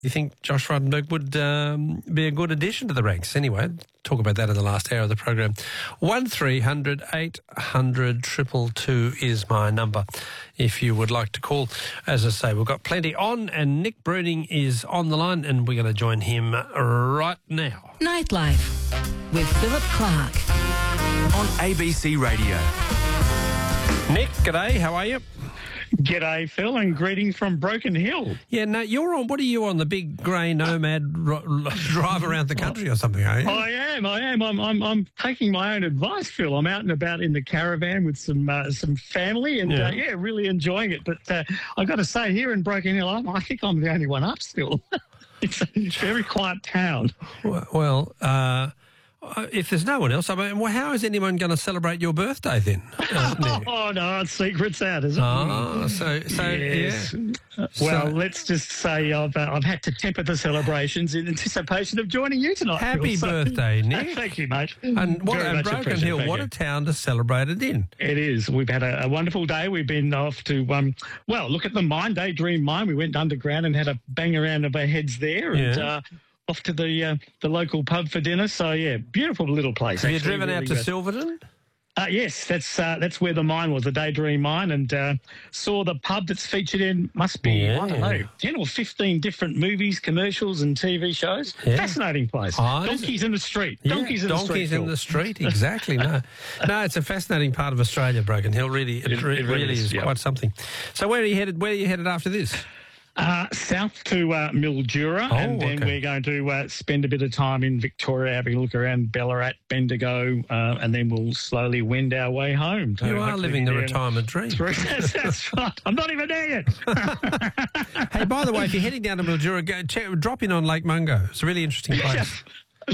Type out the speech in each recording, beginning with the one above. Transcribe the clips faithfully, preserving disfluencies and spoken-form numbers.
You think Josh Frydenberg would um, be a good addition to the ranks? Anyway, talk about that in the last hour of the program. one three hundred eight hundred two two two is my number if you would like to call. As I say, we've got plenty on, and Nick Bruning is on the line, and we're going to join him right now. Nightlife with Philip Clark on A B C Radio. Nick, g'day, how are you? G'day, Phil, and greetings from Broken Hill. Yeah, no, you're on, what are you on, the big grey nomad ro- drive around the country or something, are you? I am, I am. I'm, I'm, I'm taking my own advice, Phil. I'm out and about in the caravan with some uh, some family and, yeah. Uh, yeah, really enjoying it. But uh, I've got to say, here in Broken Hill, I'm, I think I'm the only one up still. It's a very quiet town. Well, uh... Uh, if there's no one else, I mean, well, how is anyone going to celebrate your birthday then? Uh, oh, no, it's secret's out, isn't it? Oh, so, so yes. yeah. Well, so, let's just say I've uh, I've had to temper the celebrations in anticipation of joining you tonight. Happy Phil, so, birthday, Nick. Thank you, mate. And what Very a Broken Hill, what a town to celebrate it in. It is. We've had a, a wonderful day. We've been off to, um, well, look at the mine, Daydream Mine. We went underground and had a bang around of our heads there. And, yeah. uh, off to the uh, the local pub for dinner. So, yeah, beautiful little place. Have actually, you driven really out to good. Silverton? Uh, yes, that's uh, that's where the mine was, the Daydream Mine, and uh, saw the pub that's featured in, must be, yeah. I don't know, ten or fifteen different movies, commercials and T V shows. Yeah. Fascinating place. Oh, donkeys in the street. Yeah, donkeys in donkeys the street. in the street, exactly. No, no, it's a fascinating part of Australia, Broken Hill. Really, it, it, re- it really, really is, is yep. quite something. So where are you headed, where are you headed after this? Uh, south to uh, Mildura, oh, and then okay. we're going to uh, spend a bit of time in Victoria, having a look around Ballarat, Bendigo, uh, and then we'll slowly wend our way home. You are living the retirement dream. That's, that's right. I'm not even there yet. Hey, by the way, if you're heading down to Mildura, go check, drop in on Lake Mungo. It's a really interesting place.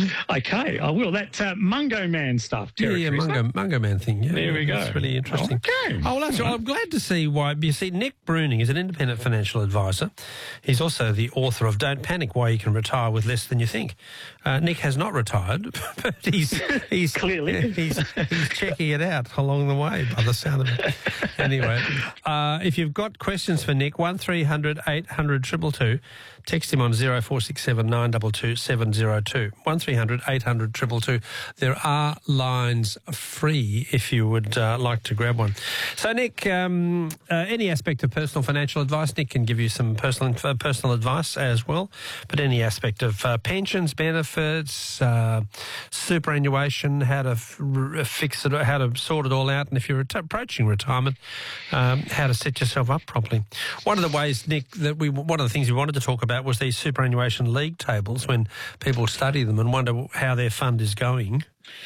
Okay, I will. That uh, Mungo Man stuff. Yeah, yeah, Mungo, Mungo Man thing. Yeah, there we go. That's really interesting. Okay. Oh, well, that's, I'm glad to see why. You see, Nick Bruning is an independent financial advisor. He's also the author of Don't Panic, Why You Can Retire with Less Than You Think. Uh, Nick has not retired, but he's he's clearly he's, he's checking it out along the way by the sound of it. Anyway, uh, if you've got questions for Nick, one three hundred eight hundred two two two, text him on zero four six seven nine two two seven zero two. one three hundred eight hundred two two two. There are lines free if you would uh, like to grab one. So, Nick, um, uh, any aspect of personal financial advice, Nick can give you some personal uh, personal advice as well, but any aspect of uh, pensions, benefits, uh, superannuation, how to f- r- fix it, how to sort it all out, and if you're ret- approaching retirement, um, how to set yourself up properly. One of the ways, Nick, that we one of the things we wanted to talk about was these superannuation league tables when people study them and wonder how their fund is going.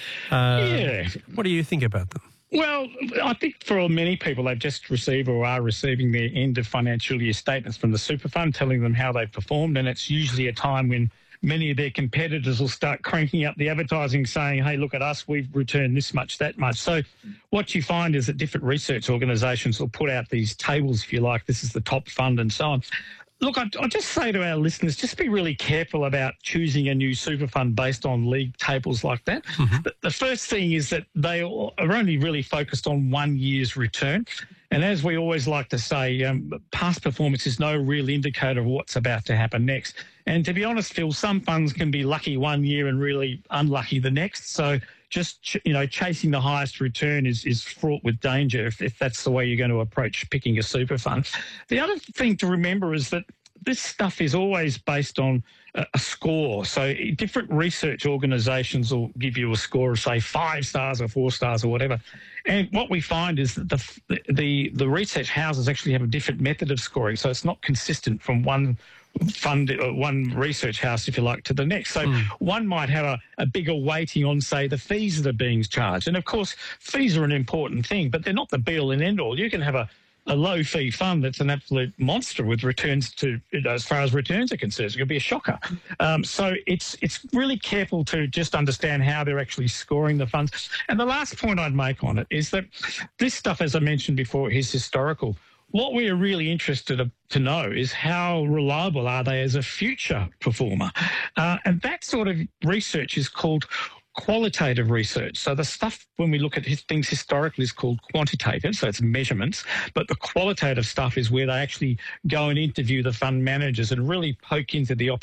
Uh, yeah. What do you think about them? Well, I think for many people, they've just received or are receiving their end of financial year statements from the super fund telling them how they've performed, and it's usually a time when many of their competitors will start cranking up the advertising saying, hey, look at us, we've returned this much, that much. So what you find is that different research organisations will put out these tables, if you like, this is the top fund and so on. Look, I'll just say to our listeners, just be really careful about choosing a new super fund based on league tables like that. Mm-hmm. The, the first thing is that they are only really focused on one year's return. And as we always like to say, um, past performance is no real indicator of what's about to happen next. And to be honest, Phil, some funds can be lucky one year and really unlucky the next. So just, ch- you know, chasing the highest return is, is fraught with danger if, if that's the way you're going to approach picking a super fund. The other thing to remember is that this stuff is always based on a, a score. So different research organisations will give you a score of, say, five stars or four stars or whatever. And what we find is that the the, the research houses actually have a different method of scoring. So it's not consistent from one fund, uh, one research house, if you like, to the next. So mm. one might have a, a bigger weighting on, say, the fees that are being charged. And, of course, fees are an important thing, but they're not the be-all and end-all. You can have a a low-fee fund that's an absolute monster with returns to, you know, as far as returns are concerned. It's going to be a shocker. Um, so it's it's really careful to just understand how they're actually scoring the funds. And the last point I'd make on it is that this stuff, as I mentioned before, is historical. What we are really interested to, to know is how reliable are they as a future performer. Uh, and that sort of research is called qualitative research. So the stuff when we look at his things historically is called quantitative, so it's measurements, but the qualitative stuff is where they actually go and interview the fund managers and really poke into the